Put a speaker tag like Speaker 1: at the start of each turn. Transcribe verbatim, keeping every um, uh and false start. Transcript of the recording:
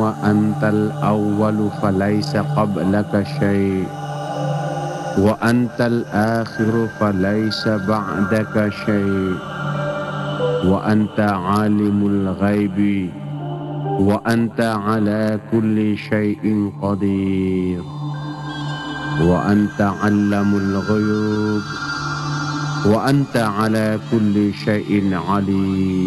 Speaker 1: وأنت الأول فليس قبلك شيء، وأنت الآخر فليس بعدك شيء، وأنت عالم الغيب وأنت على كل شيء قدير، وأنت علم الغيوب وأنت على كل شيء عليم.